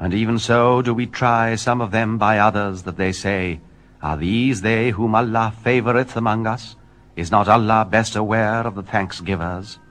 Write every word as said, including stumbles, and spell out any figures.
And even so do we try some of them by others, that they say, Are these they whom Allah favoureth among us? Is not Allah best aware of the thanksgivers?